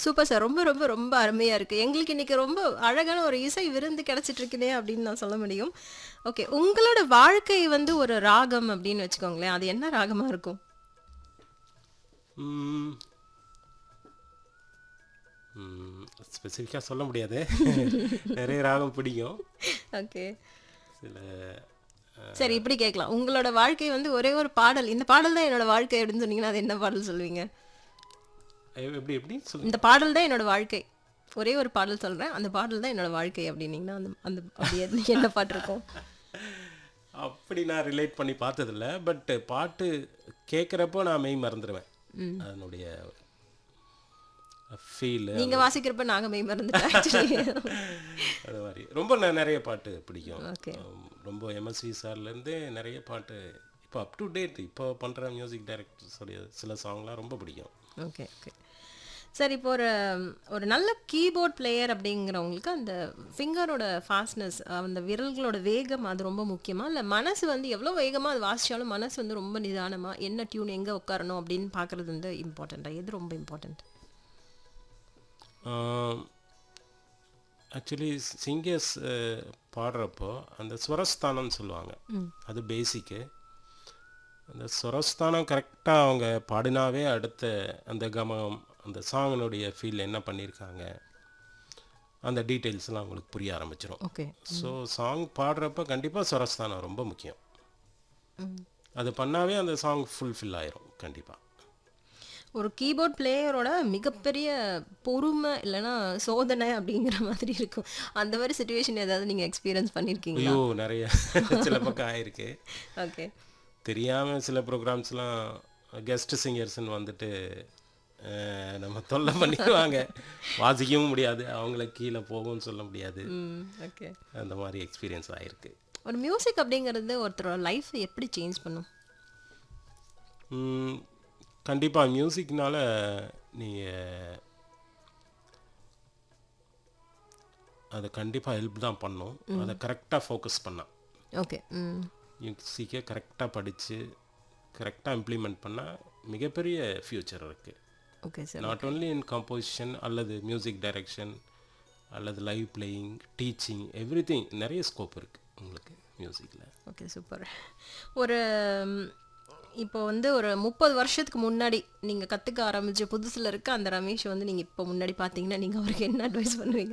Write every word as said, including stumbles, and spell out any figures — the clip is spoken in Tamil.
Super sir. ரொம்ப ரொம்ப ரொம்ப அருமையா இருக்கு. எங்களுக்கு இன்னைக்கு ரொம்ப அழகான ஒரு இசை விருந்து கிடைச்சிட்டு இருக்குன்னே அப்படின்னு நான் சொல்ல முடியும். ஓகே. உங்களோட வாழ்க்கை வந்து ஒரு ராகம் அப்படின்னு வச்சுக்கோங்களேன். அது என்ன ராகமா இருக்கும்? ம், ம், ஸ்பெசிஃபிக்கா சொல்ல முடியாது. நிறைய ராகம் பிடிக்கும். ஓகே. சில சரி இப்படி கேட்கலாம். உங்களோட வாழ்க்கை வந்து ஒரே ஒரு பாடல். இந்த பாடல் தான் என்னோட வாழ்க்கை அப்படின்னு சொன்னீங்கன்னா அது என்ன பாடல் சொல்லுவீங்க? எ- எப்படி எப்படி சொல்லுங்க. இந்த பாடல் தான் என்னோட வாழ்க்கை. ஒரே ஒரு பாடல் சொல்றேன். அந்த பாடல் தான் என்னோட வாழ்க்கை அப்படின்னீங்கன்னா அந்த அந்த அப்படி என்ன என்ன பாட்டு இருக்கும்? அப்படி நான் ரிலேட் பண்ணி பார்த்ததில்ல. பட் பாட்டு கேட்குறப்போ நான் மெய் மறந்துடுவேன். அதனுடைய ஃபீல் நீங்க வாசிக்கிறப்ப நாங்க மெய் மறந்துட்டோம் ஆக்சுவலி. அது மாதிரி ரொம்ப நெ- நிறைய பாட்டு பிடிக்கும். ஓகே. உம், ரொம்ப எம்எஸ்வி சார்லேருந்து நிறைய பாட்டு இப்போ அப் டு டேட் இப்போ பண்ணுற மியூசிக் டைரக்டர்ஸோடைய சில சாங்லாம் ரொம்ப பிடிக்கும். Okay okay. சரி இப்போ ஒரு ஒரு நல்ல கீபோர்ட் பிளேயர் அப்படிங்கிறவங்களுக்கு அந்த ஃபிங்கரோட ஃபாஸ்ட்னஸ் அந்த விரல்களோட வேகம் அது ரொம்ப முக்கியமா? இல்லை மனசு வந்து எவ்வளோ வேகமாக அது வாசிச்சாலும் மனசு வந்து ரொம்ப நிதானமாக என்ன டியூன் எங்கே உட்காரணும் அப்படின்னு பார்க்குறது வந்து இம்பார்ட்டண்ட்டாக எது ரொம்ப இம்பார்ட்டண்ட்? ஆக்சுவலி சிங்கர்ஸ் பாடுறப்போ அந்த ஸ்வரஸ்தானம்னு சொல்லுவாங்க. அது பேசிக்கு. அந்த ஸ்வரஸ்தானம் கரெக்டாக அவங்க பாடினாவே அடுத்த அந்த கமம் அந்த சாங்கினுடைய ஃபீல் என்ன பண்ணியிருக்காங்க அந்த டீட்டெயில்ஸ்லாம் அவங்களுக்கு புரிய ஆரம்பிச்சிடும். ஓகே. ஸோ சாங் பாடுறப்ப கண்டிப்பாக ஸ்வரஸ்தானம் ரொம்ப முக்கியம். அது பண்ணாவே அந்த சாங் ஃபுல்ஃபில் ஆயிரும் கண்டிப்பாக. ஒரு கீபோர்ட் பிளேயரோட மிகப்பெரிய பொறுமை இல்லைன்னா சோதனை அப்படிங்கிற மாதிரி இருக்கும். அந்த மாதிரி சுச்சுவேஷன் ஏதாவது நீங்கள் எக்ஸ்பீரியன்ஸ் பண்ணியிருக்கீங்களா? ஐயோ நிறைய சில பக்கம் ஆயிருக்கு. ஓகே. தெரியாமல் சில ப்ரோக்ராம்ஸ்லாம் கெஸ்ட் சிங்கர்ஸ்ன்னு வந்துட்டு அஹ், நம்ம தொல்லை பண்ணிடுவாங்க. வாசிக்கவும் முடியாது, அவங்கள கீழே போகும்னு சொல்ல முடியாது. ம் ஓகே. அந்த மாதிரி எக்ஸ்பீரியன்ஸ் ஆயிருக்கு. ஒரு மியூசிக் அப்படிங்கிறது ஒருத்தரோட லைஃப்பை எப்படி சேஞ்ச் பண்ணும்? கண்டிப்பாக மியூசிக்னால நீங்கள் அதை கண்டிப்பாக ஹெல்ப் தான் பண்ணும். அதை கரெக்டாக ஃபோக்கஸ் பண்ணால் ஓகே. ம் மியூசிக்கை கரெக்டாக படித்து கரெக்டாக இம்ப்ளிமெண்ட் பண்ணால் மிகப்பெரிய ஃப்யூச்சர் இருக்குது. Okay sir. Not only in composition அல்லது மியூசிக் டைரக்ஷன் அல்லது லைவ் பிளேயிங் டீச்சிங் எவ்ரிதிங் நிறைய ஸ்கோப் இருக்குது உங்களுக்கு மியூசிக்கில். Okay super. ஒரு ம், இப்போ வந்து ஒரு முப்பது வருஷத்துக்கு முன்னாடி நீங்கள் கற்றுக்க ஆரம்பிச்ச புதுசில் இருக்க அந்த ரமேஷ் வந்து நீங்கள் இப்போ முன்னாடி பார்த்தீங்கன்னா நீங்கள் அவருக்கு என்ன அட்வைஸ் பண்ணுவீங்க?